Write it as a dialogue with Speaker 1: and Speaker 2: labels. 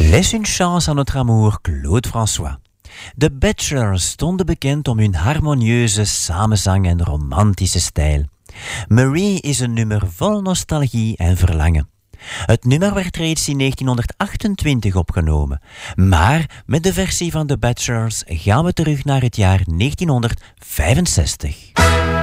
Speaker 1: Laisse une chance à notre amour, Claude François. De Bachelors stonden bekend om hun harmonieuze samenzang en romantische stijl. Marie is een nummer vol nostalgie en verlangen. Het nummer werd reeds in 1928 opgenomen, maar met de versie van de Bachelors gaan we terug naar het jaar 1965.